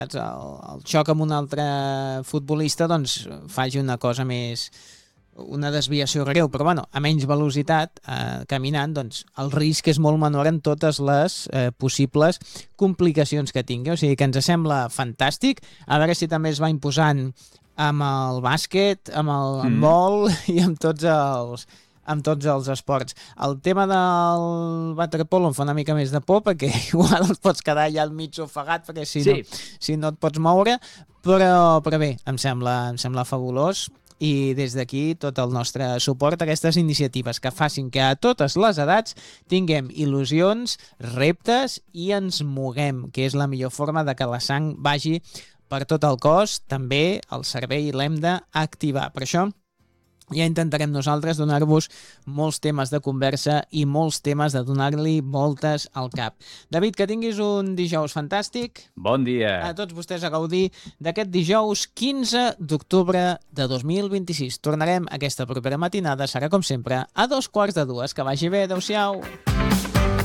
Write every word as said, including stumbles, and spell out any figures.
el, el xoc amb un altre futbolista doncs faci una cosa més, una desviació greu, però bueno, a menys velocitat, eh, caminant, doncs el risc és molt menor en totes les eh, possibles complicacions que tingui. O sigui que ens sembla fantàstic. A veure si també es va imposant amb el bàsquet, amb el handbol mm. i amb tots els amb tots els esports. El tema del waterpolo em fa una mica més de por perquè igual els pots quedar allà al mig ofegat perquè si, sí. no, si no et pots moure, però, però bé, em sembla, em sembla fabulós i des d'aquí tot el nostre suport a aquestes iniciatives que facin que a totes les edats tinguem il·lusions, reptes i ens moguem, que és la millor forma de que la sang vagi per tot el cos, també el cervell l'hem d'activar. Per això ja intentarem nosaltres donar-vos molts temes de conversa i molts temes de donar-li voltes al cap. David, que tinguis un dijous fantàstic. Bon dia. A tots vostès a gaudir d'aquest dijous quinze d'octubre de dos mil vint-i-sis. Tornarem aquesta propera matinada, serà com sempre a dos quarts de dues. Que vagi bé, adeu-siau.